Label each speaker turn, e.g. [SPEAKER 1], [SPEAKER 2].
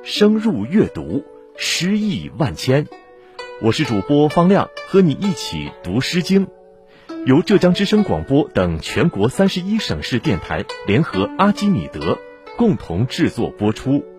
[SPEAKER 1] 深入阅读，诗意万千。我是主播方亮，和你一起读《诗经》，由浙江之声广播等全国31省市电台联合阿基米德共同制作播出。